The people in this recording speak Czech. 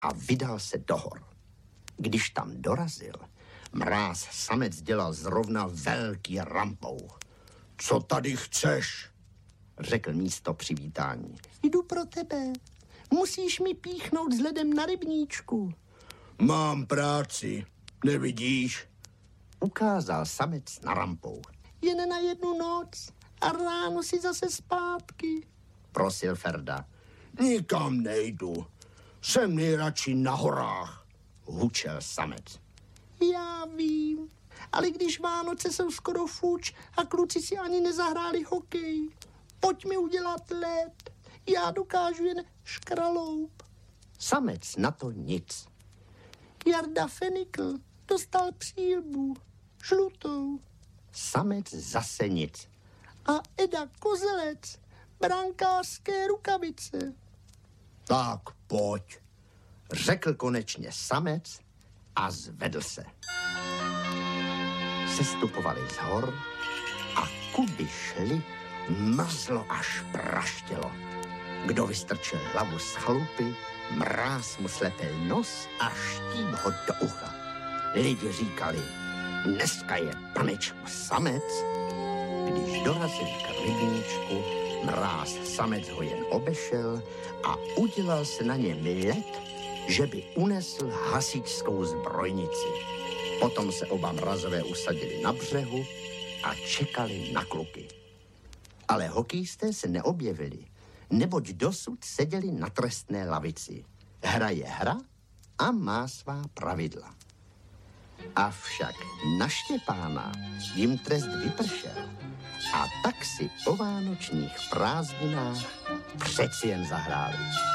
a vydal se do hor. Když tam dorazil, Mráz samec dělal zrovna velký rampou. Co tady chceš? Řekl místo přivítání. Jdu pro tebe. Musíš mi píchnout vzhledem na rybníčku. Mám práci, nevidíš? Ukázal samec na rampou. Jen na jednu noc a ráno si zase zpátky, prosil Ferda. Nikam nejdu. Jsem nejradši na horách, hučel samec. Já vím, ale když Vánoce jsou skoro fuč a kluci si ani nezahráli hokej, pojďme udělat led. Já dokážu jen škraloup. Samec na to nic. Jarda Fenikl dostal přílbu, žlutou. Samec zase nic. A Eda Kozelec, brankářské rukavice. Tak pojď, řekl konečně samec a zvedl se. Sestupovali z hor a kudy šli, mrzlo až praštělo. Kdo vystrčil hlavu z chalupy, Mráz mu slepil nos a štíp ho do ucha. Lidi říkali, dneska je panečku samec. Když dorazili k rybníčku, Mráz samec ho jen obešel a udělal se na něm led, že by unesl hasičskou zbrojnici. Potom se oba mrazové usadili na břehu a čekali na kluky. Ale hokejisté se neobjevili, neboť dosud seděli na trestné lavici. Hra je hra a má svá pravidla. Avšak na Štěpána jim trest vypršel a tak si po vánočních prázdninách přeci jen zahráli.